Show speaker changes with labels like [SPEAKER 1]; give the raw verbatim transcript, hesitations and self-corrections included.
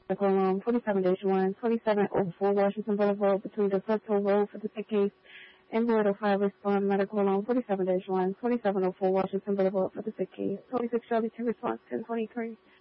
[SPEAKER 1] Medical Loan, forty-seven dash one, twenty-seven oh four Washington Boulevard between the Frontal Road for the sick case and Board of High Respond Medical Loan, forty-seven dash one, twenty-seven oh four Washington Boulevard for the sick case. twenty-six Shirley to response ten twenty-three.